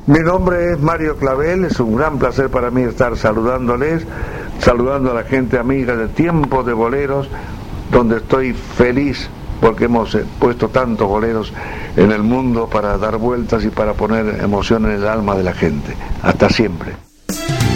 Mi nombre es Mario Clavel, es un gran placer para mí estar saludándoles, saludando a la gente amiga de Tiempo de Boleros, donde estoy feliz porque hemos puesto tantos boleros en el mundo para dar vueltas y para poner emoción en el alma de la gente. Hasta siempre.